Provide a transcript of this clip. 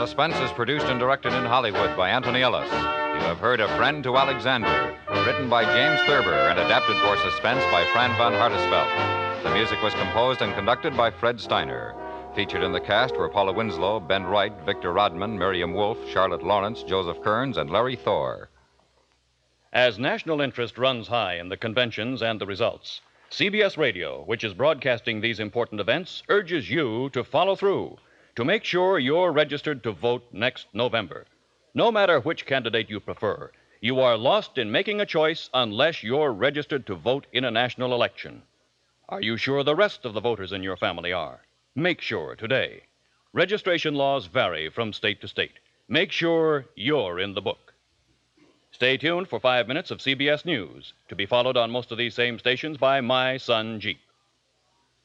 Suspense is produced and directed in Hollywood by Anthony Ellis. You have heard A Friend to Alexander, written by James Thurber and adapted for suspense by Fran van Hartesveld. The music was composed and conducted by Fred Steiner. Featured in the cast were Paula Winslow, Ben Wright, Victor Rodman, Miriam Wolfe, Charlotte Lawrence, Joseph Kearns, and Larry Thor. As national interest runs high in the conventions and the results, CBS Radio, which is broadcasting these important events, urges you to follow through to make sure you're registered to vote next November. No matter which candidate you prefer, you are lost in making a choice unless you're registered to vote in a national election. Are you sure the rest of the voters in your family are? Make sure today. Registration laws vary from state to state. Make sure you're in the book. Stay tuned for 5 minutes of CBS News, to be followed on most of these same stations by My Son Jeep.